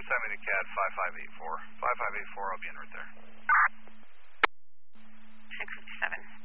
just send me to CAD 5584. 5584, I'll be en route there. 657.